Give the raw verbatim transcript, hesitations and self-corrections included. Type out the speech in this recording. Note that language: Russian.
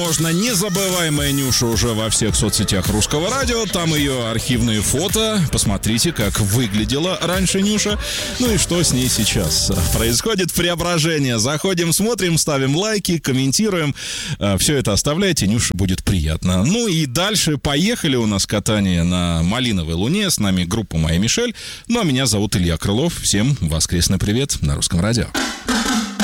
Можно, незабываемая Нюша уже во всех соцсетях Русского радио. Там ее архивные фото. Посмотрите, как выглядела раньше Нюша. Ну и что с ней сейчас. Происходит преображение. Заходим, смотрим, ставим лайки, комментируем. Все это оставляйте, Нюше будет приятно. Ну и дальше поехали у нас катание на Малиновой Луне. С нами группа «Моя Мишель». Ну а меня зовут Илья Крылов. Всем воскресный привет на Русском радио.